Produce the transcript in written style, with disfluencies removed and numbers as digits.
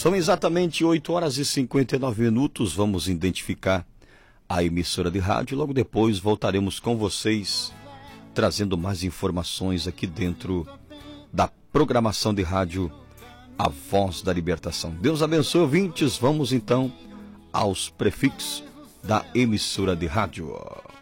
São exatamente 8 horas e 59 minutos. Vamos identificar a emissora de rádio. Logo depois voltaremos com vocês, trazendo mais informações aqui dentro da programação de rádio A Voz da Libertação. Deus abençoe, ouvintes. Vamos então aos prefixos da emissora de rádio.